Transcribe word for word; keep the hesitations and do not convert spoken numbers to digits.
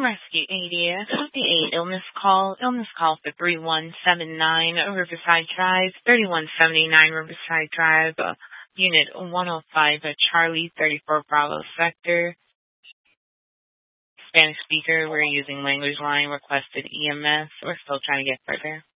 Rescue A D S fifty-eight illness call, illness call for three one seven nine Riverside Drive, thirty-one seventy-nine Riverside Drive, uh, Unit one oh five, uh, Charlie, thirty-four Bravo Sector. Spanish speaker, we're using language line, requested E M S. We're still trying to get further.